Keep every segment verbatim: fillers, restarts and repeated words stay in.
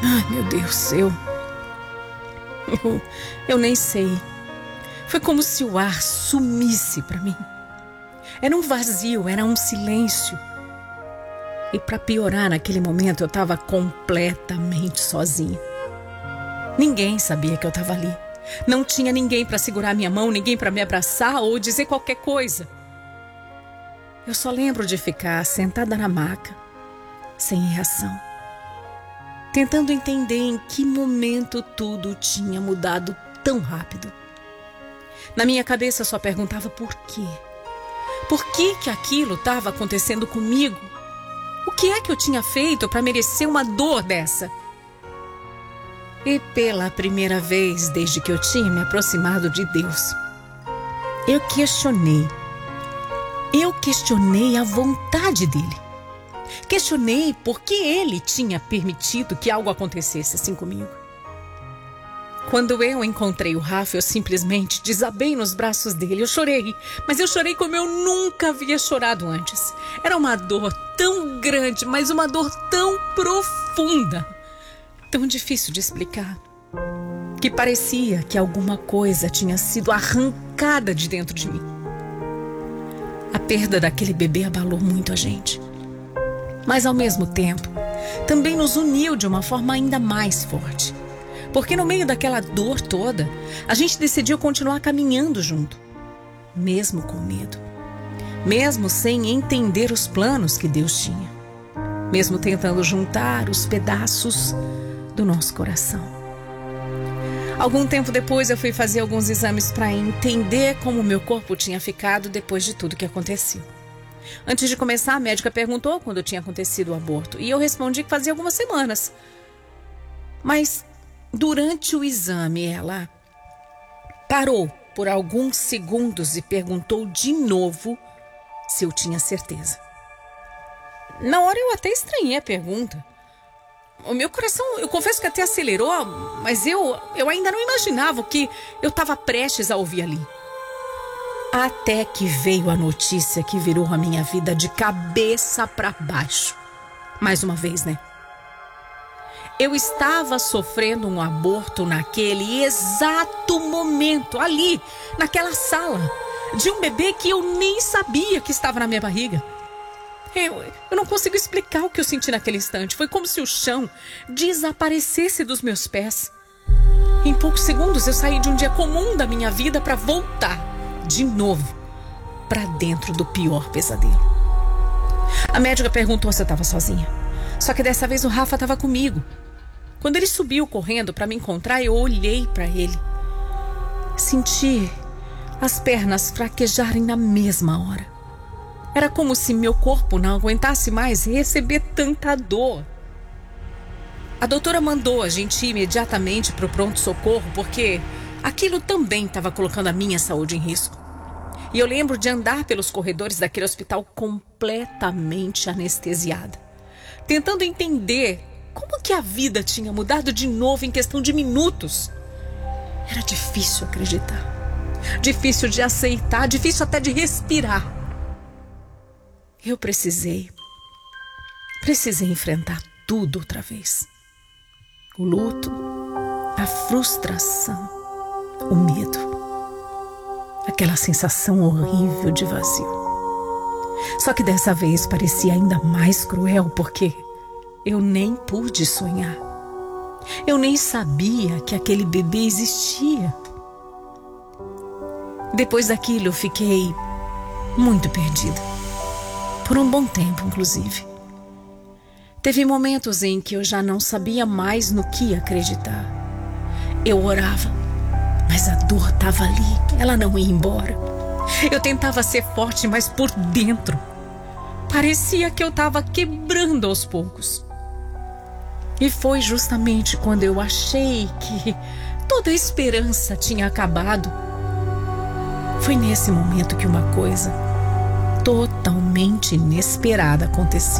Ai, meu Deus, eu... Eu, eu nem sei. Foi como se o ar sumisse para mim. Era um vazio, era um silêncio. E para piorar, naquele momento eu estava completamente sozinha. Ninguém sabia que eu estava ali. Não tinha ninguém para segurar minha mão, ninguém para me abraçar ou dizer qualquer coisa. Eu só lembro de ficar sentada na maca, sem reação, tentando entender em que momento tudo tinha mudado tão rápido. Na minha cabeça eu só perguntava por quê. Por que que aquilo estava acontecendo comigo? O que é que eu tinha feito para merecer uma dor dessa? E pela primeira vez desde que eu tinha me aproximado de Deus, eu questionei. Eu questionei a vontade dele. Questionei por que ele tinha permitido que algo acontecesse assim comigo. Quando eu encontrei o Rafa, eu simplesmente desabei nos braços dele. Eu chorei, mas eu chorei como eu nunca havia chorado antes. Era uma dor tão grande, mas uma dor tão profunda, tão difícil de explicar, que parecia que alguma coisa tinha sido arrancada de dentro de mim. A perda daquele bebê abalou muito a gente, mas ao mesmo tempo também nos uniu de uma forma ainda mais forte. Porque no meio daquela dor toda, a gente decidiu continuar caminhando junto, mesmo com medo, mesmo sem entender os planos que Deus tinha, mesmo tentando juntar os pedaços do nosso coração. Algum tempo depois eu fui fazer alguns exames para entender como meu corpo tinha ficado depois de tudo que aconteceu. Antes de começar, a médica perguntou quando tinha acontecido o aborto e eu respondi que fazia algumas semanas. Mas durante o exame, ela parou por alguns segundos e perguntou de novo se eu tinha certeza. Na hora eu até estranhei a pergunta. O meu coração, eu confesso que até acelerou, mas eu, eu ainda não imaginava o que eu estava prestes a ouvir ali. Até que veio a notícia que virou a minha vida de cabeça para baixo. Mais uma vez, né? Eu estava sofrendo um aborto naquele exato momento, ali, naquela sala, de um bebê que eu nem sabia que estava na minha barriga. Eu, eu não consigo explicar o que eu senti naquele instante. Foi como se o chão desaparecesse dos meus pés. Em poucos segundos eu saí de um dia comum da minha vida para voltar, de novo, para dentro do pior pesadelo. A médica perguntou se eu estava sozinha. Só que dessa vez o Rafa estava comigo. Quando ele subiu correndo para me encontrar, eu olhei para ele. Senti as pernas fraquejarem na mesma hora. Era como se meu corpo não aguentasse mais receber tanta dor. A doutora mandou a gente ir imediatamente para o pronto-socorro porque aquilo também estava colocando a minha saúde em risco. E eu lembro de andar pelos corredores daquele hospital completamente anestesiada, tentando entender como que a vida tinha mudado de novo em questão de minutos. Era difícil acreditar, difícil de aceitar, difícil até de respirar. Eu precisei, precisei enfrentar tudo outra vez. O luto, a frustração, o medo, aquela sensação horrível de vazio. Só que dessa vez parecia ainda mais cruel porque eu nem pude sonhar. Eu nem sabia que aquele bebê existia. Depois daquilo eu fiquei muito perdida. Por um bom tempo, inclusive. Teve momentos em que eu já não sabia mais no que acreditar. Eu orava, mas a dor estava ali, ela não ia embora. Eu tentava ser forte, mas por dentro parecia que eu estava quebrando aos poucos. E foi justamente quando eu achei que toda a esperança tinha acabado. Foi nesse momento que uma coisa totalmente inesperada aconteceu.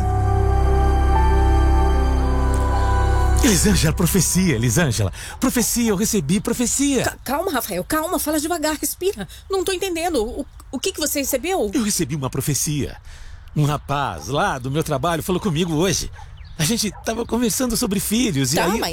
Elisângela, profecia, Elisângela. Profecia, eu recebi profecia. C- calma, Rafael, calma, fala devagar, respira. Não tô entendendo. O, o que que você recebeu? Eu recebi uma profecia. Um rapaz lá do meu trabalho falou comigo hoje. A gente tava conversando sobre filhos e Tá, aí... mas